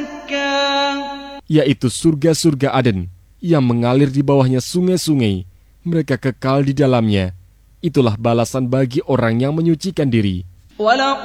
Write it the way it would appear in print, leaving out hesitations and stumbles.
yaitu surga-surga Aden yang mengalir di bawahnya sungai-sungai. Mereka kekal di dalamnya. Itulah balasan bagi orang yang menyucikan diri.